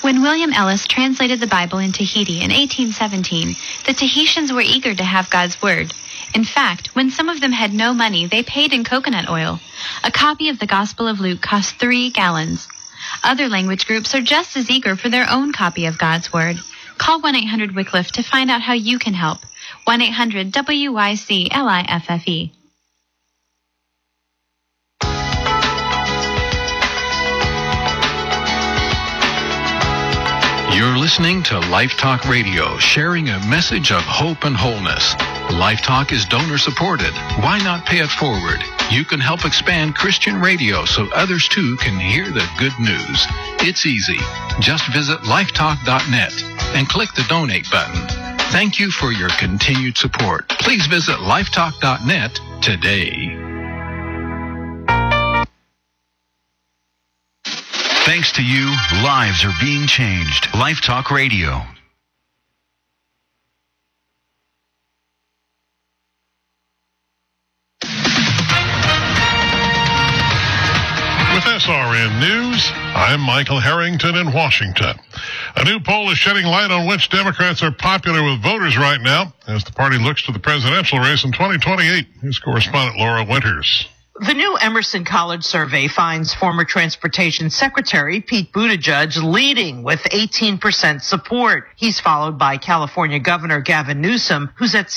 When William Ellis translated the Bible in Tahiti in 1817, the Tahitians were eager to have God's Word. In fact, when some of them had no money, they paid in coconut oil. A copy of the Gospel of Luke cost 3 gallons. Other language groups are just as eager for their own copy of God's Word. Call 1-800-WYCLIFFE to find out how you can help. 1-800-WYCLIFFE. You're listening to Life Talk Radio, sharing a message of hope and wholeness. Life Talk is donor supported. Why not pay it forward? You can help expand Christian radio so others too can hear the good news. It's easy. Just visit lifetalk.net and click the donate button. Thank you for your continued support. Please visit lifetalk.net today. Thanks to you, lives are being changed. Life Talk Radio. With SRN News, I'm Michael Harrington in Washington. A new poll is shedding light on which Democrats are popular with voters right now as the party looks to the presidential race in 2028. Here's correspondent Laura Winters. The new Emerson College survey finds former Transportation Secretary Pete Buttigieg leading with 18% support. He's followed by California Governor Gavin Newsom, who's at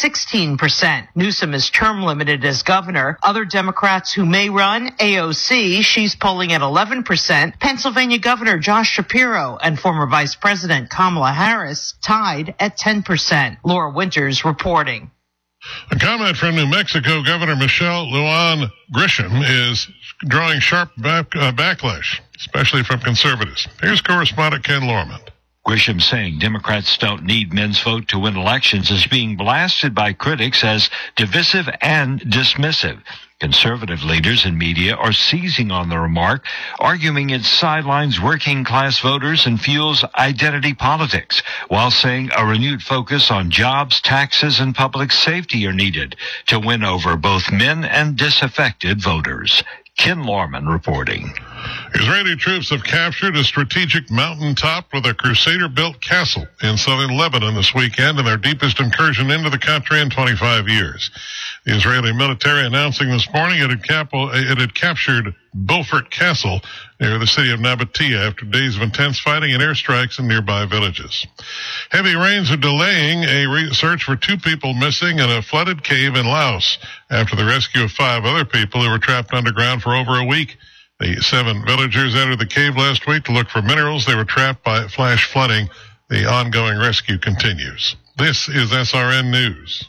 16%. Newsom is term limited as governor. Other Democrats who may run, AOC, she's polling at 11%. Pennsylvania Governor Josh Shapiro and former Vice President Kamala Harris tied at 10%. Laura Winters reporting. A comment from New Mexico Governor Michelle Lujan Grisham is drawing sharp backlash, especially from conservatives. Here's correspondent Ken Lorman. Grisham saying Democrats don't need men's vote to win elections is being blasted by critics as divisive and dismissive. Conservative leaders and media are seizing on the remark, arguing it sidelines working-class voters and fuels identity politics, while saying a renewed focus on jobs, taxes, and public safety are needed to win over both men and disaffected voters. Ken Lorman reporting. Israeli troops have captured a strategic mountaintop with a Crusader-built castle in southern Lebanon this weekend in their deepest incursion into the country in 25 years. The Israeli military announcing this morning it had captured Beaufort Castle near the city of Nabatea after days of intense fighting and airstrikes in nearby villages. Heavy rains are delaying a search for 2 people missing in a flooded cave in Laos after the rescue of 5 other people who were trapped underground for over a week. The 7 villagers entered the cave last week to look for minerals. They were trapped by flash flooding. The ongoing rescue continues. This is SRN News.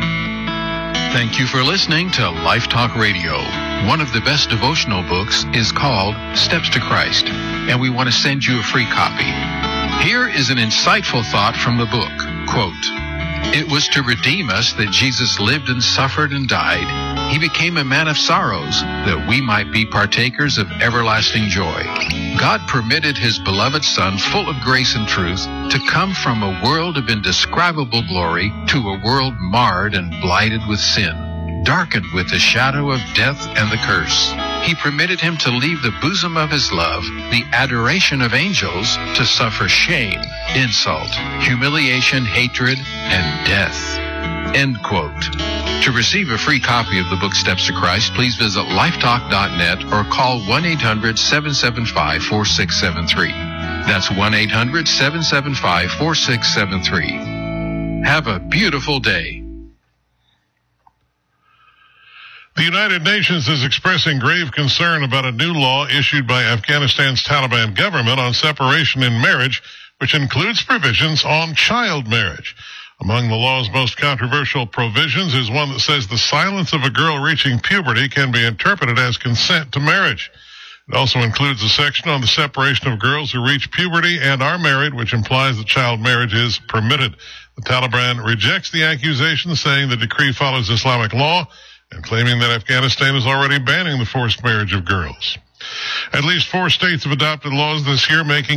Thank you for listening to Life Talk Radio. One of the best devotional books is called Steps to Christ, and we want to send you a free copy. Here is an insightful thought from the book. Quote, "It was to redeem us that Jesus lived and suffered and died. He became a man of sorrows that we might be partakers of everlasting joy. God permitted his beloved Son, full of grace and truth, to come from a world of indescribable glory to a world marred and blighted with sin, darkened with the shadow of death and the curse. He permitted him to leave the bosom of his love, the adoration of angels, to suffer shame, insult, humiliation, hatred, and death." End quote. To receive a free copy of the book Steps to Christ, please visit lifetalk.net or call 1-800-775-4673. That's 1-800-775-4673. Have a beautiful day. The United Nations is expressing grave concern about a new law issued by Afghanistan's Taliban government on separation in marriage, which includes provisions on child marriage. Among the law's most controversial provisions is one that says the silence of a girl reaching puberty can be interpreted as consent to marriage. It also includes a section on the separation of girls who reach puberty and are married, which implies that child marriage is permitted. The Taliban rejects the accusation, saying the decree follows Islamic law and claiming that Afghanistan is already banning the forced marriage of girls. At least 4 states have adopted laws this year making